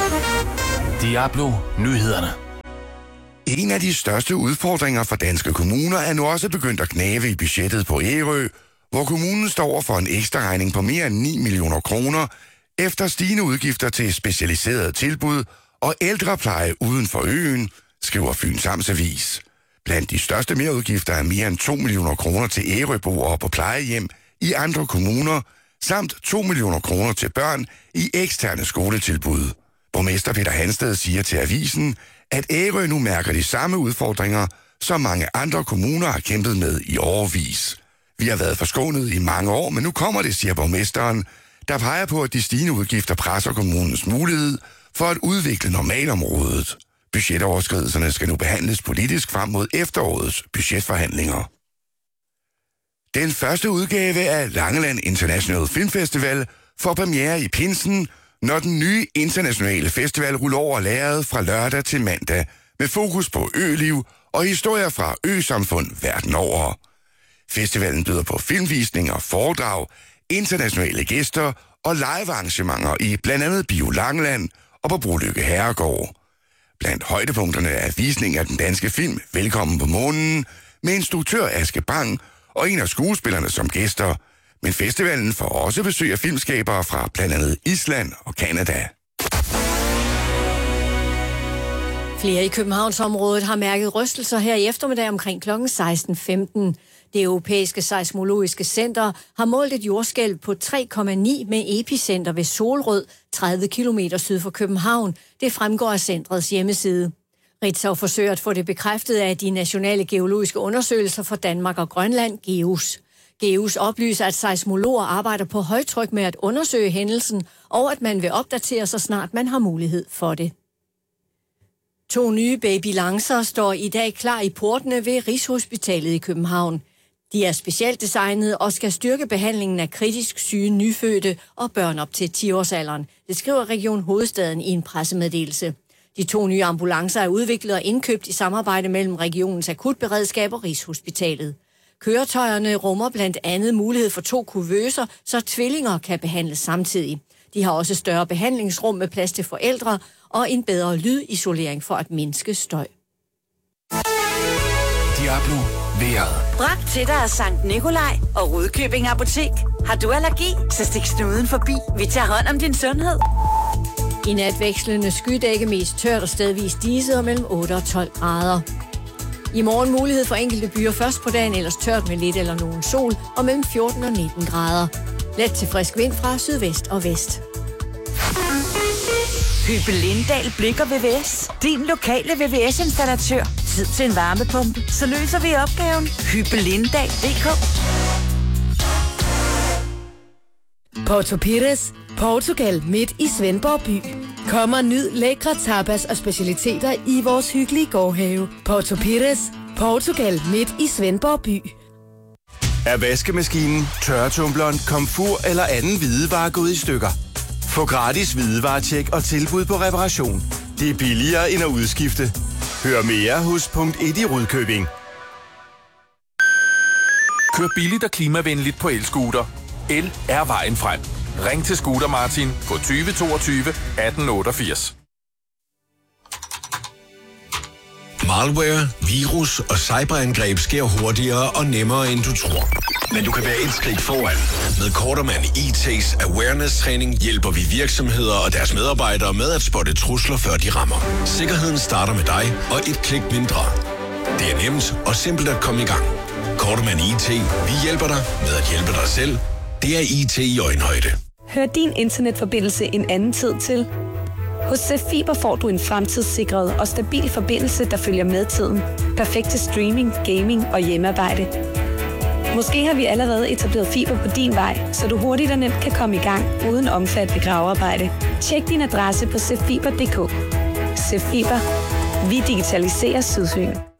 Diablo Nyhederne. En af de største udfordringer for danske kommuner er nu også begyndt at gnave i budgettet på Ærø, hvor kommunen står over for en ekstra regning på mere end 9 millioner kroner efter stigende udgifter til specialiserede tilbud og ældrepleje uden for øen, skriver Fyns Amtsavis. Blandt de største merudgifter er mere end 2 millioner kroner til ærøboere på plejehjem i andre kommuner, samt 2 millioner kroner til børn i eksterne skoletilbud. Borgmester Peter Hansted siger til avisen, at Ærø nu mærker de samme udfordringer, som mange andre kommuner har kæmpet med i årevis. Vi har været forskånet i mange år, men nu kommer det, siger borgmesteren, der peger på, at de stigende udgifter presser kommunens mulighed for at udvikle normalområdet. Budgetoverskridelserne skal nu behandles politisk frem mod efterårets budgetforhandlinger. Den første udgave af Langeland International Filmfestival får premiere i pinsen, når den nye internationale festival ruller over lærredet fra lørdag til mandag, med fokus på øliv og historier fra øsamfund verden over. Festivalen byder på filmvisninger, foredrag, internationale gæster og live-arrangementer i blandt andet Bio Langeland og på Brolykke Herregård. Blandt højdepunkterne er visning af den danske film Velkommen på månen med instruktør Aske Bang og en af skuespillerne som gæster. Men festivalen får også besøg af filmskabere fra blandt andet Island og Canada. Flere i Københavnsområdet har mærket rystelser her i eftermiddag omkring kl. 16.15. Det europæiske seismologiske center har målt et jordskælv på 3,9 med epicenter ved Solrød, 30 km syd for København. Det fremgår af centrets hjemmeside. Ritzau forsøger at få det bekræftet af de nationale geologiske undersøgelser for Danmark og Grønland, GEUS. GEUS oplyser, at seismologer arbejder på højtryk med at undersøge hændelsen, og at man vil opdatere så snart man har mulighed for det. 2 nye babylancer står i dag klar i portene ved Rigshospitalet i København. De er specielt designet og skal styrke behandlingen af kritisk syge nyfødte og børn op til 10-årsalderen. Det skriver Region Hovedstaden i en pressemeddelelse. De 2 nye ambulancer er udviklet og indkøbt i samarbejde mellem regionens akutberedskab og Rigshospitalet. Køretøjerne rummer blandt andet mulighed for 2 kuvøser, så tvillinger kan behandles samtidig. De har også større behandlingsrum med plads til forældre og en bedre lydisolering for at mindske støj. Diablo Vejret. Bragt til dig af Sankt Nikolaj og Rudkøbing Apotek. Har du allergi, så stik snuden forbi. Vi tager hånd om din sundhed. I nat vekslende skydække, mest tørt og stedvis diset og mellem 8 og 12 grader. I morgen mulighed for enkelte byer først på dagen, ellers tørt med lidt eller nogen sol og mellem 14 og 19 grader. Let til frisk vind fra sydvest og vest. Hyppe Lindahl Blikker VVS. Din lokale VVS-installatør. Tid til en varmepumpe, så løser vi opgaven. Hyppe Lindahl.dk. Porto Pires, Portugal midt i Svendborg by. Kom og nyd lækre tapas og specialiteter i vores hyggelige gårdhave. Porto Pires, Portugal midt i Svendborg by. Er vaskemaskinen, tørretumbleren, komfur eller anden hvidevare gået i stykker? Få gratis hvidevaretjek og tilbud på reparation. Det er billigere end at udskifte. Hør mere hos Punkt 1 i Rudkøbing. Kør billigt og klimavenligt på elscooter. El er vejen frem. Ring til Scooter Martin på 20 22 1888. Malware, virus og cyberangreb sker hurtigere og nemmere, end du tror. Men du kan være et skridt foran. Med Kortermand IT's awareness-træning hjælper vi virksomheder og deres medarbejdere med at spotte trusler, før de rammer. Sikkerheden starter med dig og et klik mindre. Det er nemt og simpelt at komme i gang. Kortermand IT. Vi hjælper dig med at hjælpe dig selv. Det er IT i øjenhøjde. Hør din internetforbindelse en anden tid til. Hos Zephyber får du en fremtidssikret og stabil forbindelse, der følger med tiden. Perfekt til streaming, gaming og hjemmearbejde. Måske har vi allerede etableret fiber på din vej, så du hurtigt og nemt kan komme i gang uden omfattende gravearbejde. Tjek din adresse på zephyber.dk. Zephyber. Vi digitaliserer Sydsyn.